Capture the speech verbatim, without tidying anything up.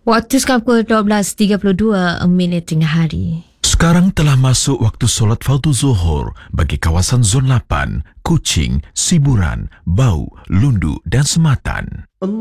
Waktu sekarang pukul dua belas tiga puluh dua minit tengah hari. Sekarang telah masuk waktu solat fardu Zuhur bagi kawasan Zon lapan, Kuching, Siburan, Bau, Lundu dan Sematan.